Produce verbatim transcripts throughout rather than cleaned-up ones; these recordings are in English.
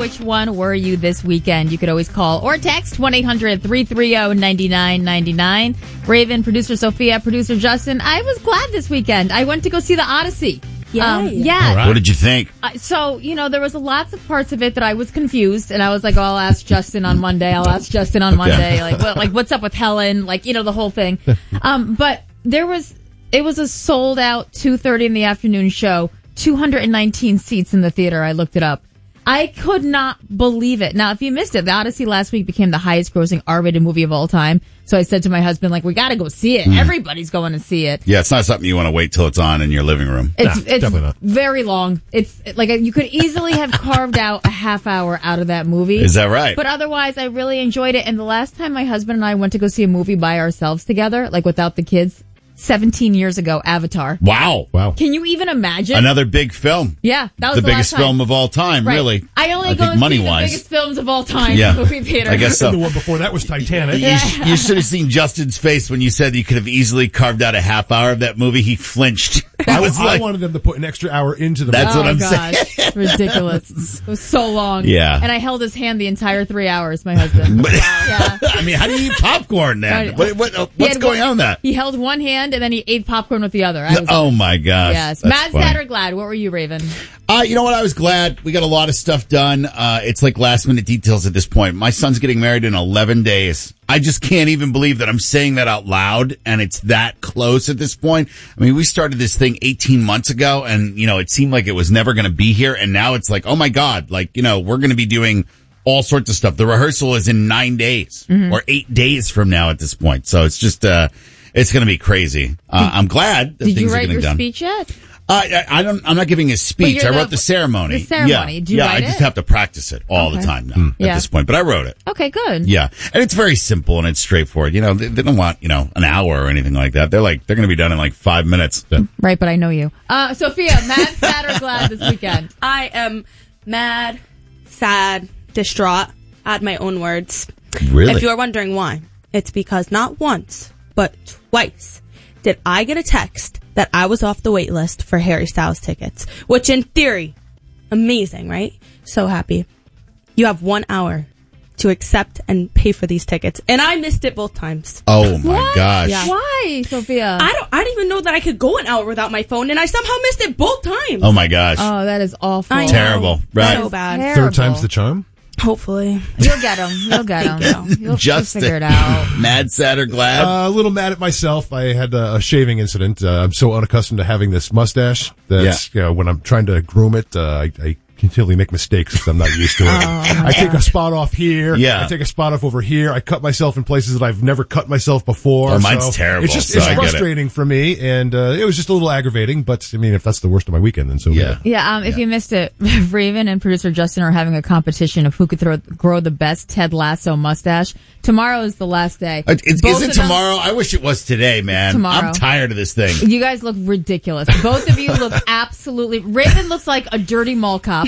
which one were you this weekend? You could always call or text one eight hundred three three zero nine nine nine nine. Raven, producer Sophia, producer Justin. I was glad this weekend. I went to go see the Odyssey. Um, yeah. Right. What did you think? Uh, so, you know, there was lots of parts of it that I was confused, and I was like, oh, I'll ask Justin on Monday. I'll ask Justin on Monday. Like, what, like, what's up with Helen? Like, you know, the whole thing. Um, but there was, it was a sold out two thirty in the afternoon show, two hundred nineteen seats in the theater. I looked it up. I could not believe it. Now, if you missed it, The Odyssey last week became the highest grossing R-rated movie of all time. So I said to my husband, like, we gotta go see it. Mm. Everybody's going to see it. Yeah, it's not something you want to wait till it's on in your living room. It's, no, it's definitely not. Very long. It's like you could easily have carved out a half hour out of that movie. Is that right? But otherwise, I really enjoyed it. And the last time my husband and I went to go see a movie by ourselves together, like without the kids, seventeen years ago, Avatar. Wow. Wow. Can you even imagine? Another big film. Yeah, that was the, the biggest last time. film of all time, right. really. I only I go think and money see wise. the biggest films of all time Yeah. in the movie theater. I guess so. The one before that was Titanic. You, sh- you should have seen Justin's face when you said you could have easily carved out a half hour of that movie. He flinched. I, was I like, wanted them to put an extra hour into the That's oh, what I'm gosh. saying. It's ridiculous. It was so long. Yeah. And I held his hand the entire three hours, my husband. But- yeah. I mean, how do you eat popcorn then? Right. What, what, uh, He what's had going one- on with that? He held one hand and then he ate popcorn with the other. I was Oh my gosh. Yes. That's Mad, funny. sad, or glad? What were you, Raven? Uh, you know what? I was glad. We got a lot of stuff done. Uh, it's like last minute details at this point. My son's getting married in eleven days. I just can't even believe that I'm saying that out loud and it's that close at this point. I mean, we started this thing eighteen months ago and, you know, it seemed like it was never going to be here. And now it's like, oh my God, like, you know, we're going to be doing all sorts of stuff. The rehearsal is in nine days mm-hmm. or eight days from now at this point. So it's just, uh, it's going to be crazy. Uh, I'm glad that Did things you are write getting your done. speach yet? Uh, I, I don't, I'm not giving a speech. you're I wrote the- the ceremony. the ceremony. Yeah, Did you yeah write I just it? have to practice it all Okay. the time now at Yeah. this point. But I wrote it. Okay, good. Yeah. And it's very simple and it's straightforward. You know, they, they don't want, you know, an hour or anything like that. They're like, they're going to be done in like five minutes. Yeah. Right, but I know you. Uh, Sophia, mad, sad, or glad this weekend? I am mad, sad, distraught. Add my own words. Really? If you are wondering why, it's because not once, but twice did I get a text that I was off the wait list for Harry Styles tickets, which in theory, amazing, right? So happy. You have one hour to accept and pay for these tickets. And I missed it both times. Oh my What? gosh. Yeah. Why, Sophia? I don't, I didn't even know that I could go an hour without my phone, and I somehow missed it both times. Oh my gosh. Oh, that is awful. I know. Terrible. Right. So bad. Terrible. Third time's the charm. Hopefully. You'll get them. You'll get them. Thank You'll, you'll Justin. figure it out. Mad, sad, or glad? Uh, a little mad at myself. I had a, a shaving incident. Uh, I'm so unaccustomed to having this mustache that you know, when I'm trying to groom it, uh, I, I continually make mistakes because I'm not used to it. Oh, I take a spot off here. Yeah. I take a spot off over here. I cut myself in places that I've never cut myself before. Oh, mine's so terrible, It's just so it's I get it. frustrating for me, and uh, it was just a little aggravating. But I mean, if that's the worst of my weekend, then so be Yeah. it. Yeah, um, if you missed it, Raven and producer Justin are having a competition of who could throw, grow the best Ted Lasso mustache. Tomorrow is the last day. Uh, Is, Both is it of them- tomorrow? I wish it was today, man. Tomorrow. I'm tired of this thing. You guys look ridiculous. Both of you look absolutely. Raven looks like a dirty mall cop,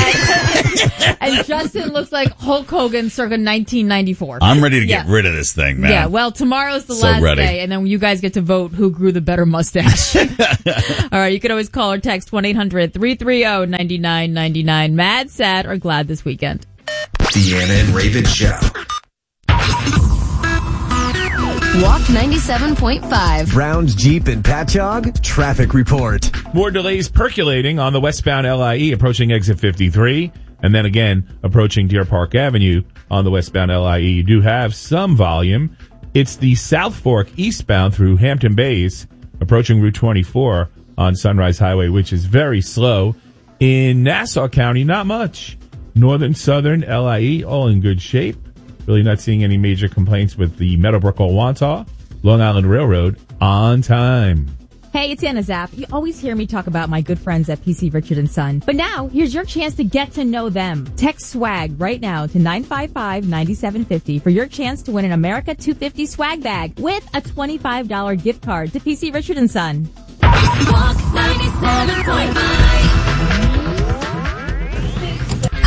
and, and Justin looks like Hulk Hogan, circa nineteen ninety-four. I'm ready to get Yeah. rid of this thing, man. Yeah, well, tomorrow's the So last ready. day, and then you guys get to vote who grew the better mustache. All right, you can always call or text one eight hundred three three zero nine nine nine nine. Mad, sad, or glad this weekend. Deanna and Raven Show. Walk ninety-seven point five. Brown's Jeep and Patchogue traffic report. More delays percolating on the westbound L I E approaching exit fifty-three. And then again, approaching Deer Park Avenue on the westbound L I E. You do have some volume. It's the South Fork eastbound through Hampton Bays, approaching Route twenty-four on Sunrise Highway, which is very slow. In Nassau County, not much. Northern, southern L I E, all in good shape. Really not seeing any major complaints with the Meadowbrook-Owantaw, Long Island Railroad on time. Hey, it's Anna Zapp. You always hear me talk about my good friends at P C Richard and Son. But now, here's your chance to get to know them. Text SWAG right now to nine five five nine seven five zero for your chance to win an America two fifty swag bag with a twenty-five dollars gift card to P C Richard and Son. Walk ninety-seven point five.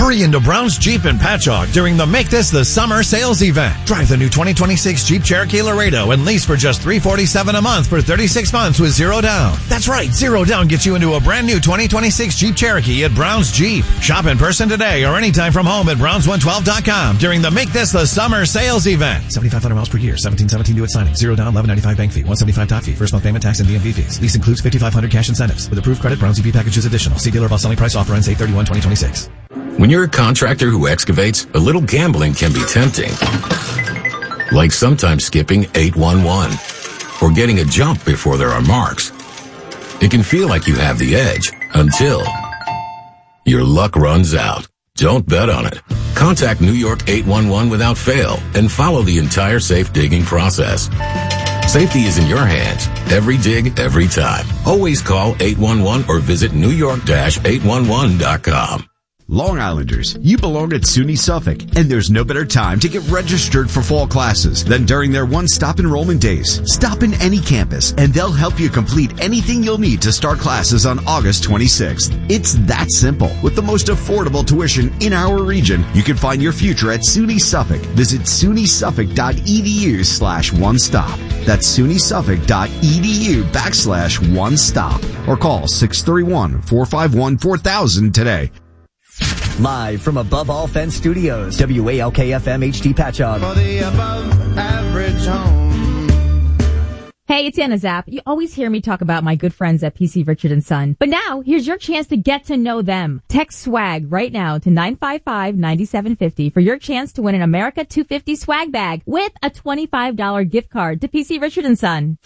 Hurry into Brown's Jeep in Patchogue during the Make This the Summer sales event. Drive the new twenty twenty-six Jeep Cherokee Laredo and lease for just three hundred forty-seven dollars a month for thirty-six months with zero down. That's right, zero down gets you into a brand new twenty twenty-six Jeep Cherokee at Brown's Jeep. Shop in person today or anytime from home at browns one twelve dot com during the Make This the Summer sales event. seventy-five hundred miles per year, seventeen seventeen due at signing, zero down, eleven ninety-five bank fee, one seventy-five top fee, first month payment, tax, and D M V fees. Lease includes fifty-five hundred cash incentives. With approved credit, Brown's E P package is additional. See dealer above selling price. Offer ends eight thirty-one twenty twenty-six. When you're a contractor who excavates, a little gambling can be tempting. Like sometimes skipping eight one one or getting a jump before there are marks. It can feel like you have the edge until your luck runs out. Don't bet on it. Contact New York eight one one without fail and follow the entire safe digging process. Safety is in your hands. Every dig, every time. Always call eight one one or visit new york dash eight one one dot com. Long Islanders, you belong at SUNY Suffolk, and there's no better time to get registered for fall classes than during their one-stop enrollment days. Stop in any campus, and they'll help you complete anything you'll need to start classes on August twenty-sixth. It's that simple. With the most affordable tuition in our region, you can find your future at SUNY Suffolk. Visit suny suffolk dot e d u slash one stop. That's suny suffolk dot e d u backslash one stop. Or call six three one, four five one, four thousand today. Live from Above All Fence Studios, W A L K F M H D Patchogue. For the above average home. Hey, it's Anna Zapp. You always hear me talk about my good friends at P C Richard and Son. But now, here's your chance to get to know them. Text SWAG right now to nine five five, nine seven five zero for your chance to win an America two fifty swag bag with a twenty-five dollars gift card to P C Richard and Son.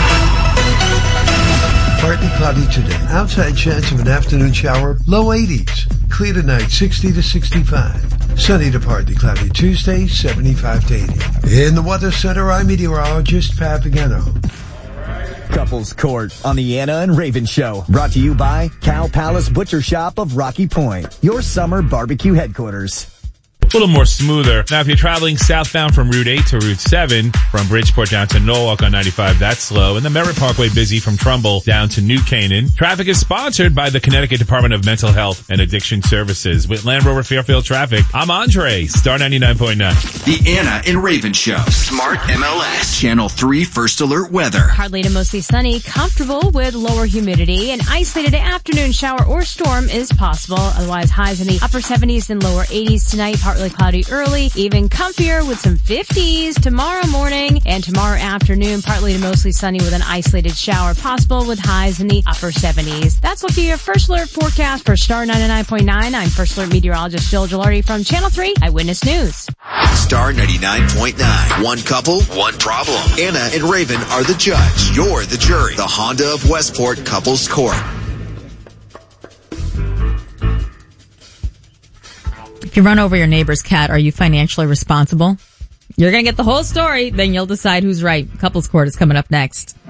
Partly cloudy today. Outside chance of an afternoon shower. Low eighties. Clear tonight, sixty to sixty-five. Sunny to partly cloudy Tuesday, seventy-five to eighty. In the Weather Center, I'm meteorologist Pat Pagano. Couples Court on the Anna and Raven Show. Brought to you by Cow Palace Butcher Shop of Rocky Point. Your summer barbecue headquarters. A little more smoother. Now, if you're traveling southbound from Route eight to Route seven, from Bridgeport down to Norwalk on ninety-five, that's slow. And the Merritt Parkway busy from Trumbull down to New Canaan. Traffic is sponsored by the Connecticut Department of Mental Health and Addiction Services. With Land Rover Fairfield Traffic, I'm Andre, Star ninety-nine point nine. The Anna and Raven Show. Smart M L S. Channel three First Alert Weather. Partly to mostly sunny, comfortable with lower humidity. An isolated afternoon shower or storm is possible. Otherwise, highs in the upper seventies and lower eighties tonight. Partly cloudy early, even comfier with some fifties tomorrow morning and tomorrow afternoon. Partly to mostly sunny with an isolated shower possible with highs in the upper seventies. That's looking at your First Alert forecast for Star ninety-nine point nine. I'm First Alert meteorologist Jill Gilardi from Channel three Eyewitness News. Star ninety-nine point nine. One couple, one problem. Anna and Raven are the judge. You're the jury. The Honda of Westport Couples Court. If you run over your neighbor's cat, are you financially responsible? You're going to get the whole story, then you'll decide who's right. Couples Court is coming up next.